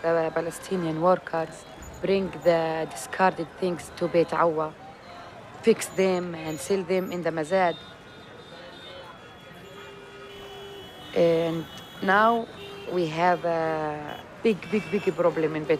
the Palestinian workers bring the discarded things to Beit Awa, fix them and sell them in the Mazad. And now we have a big problem in Beit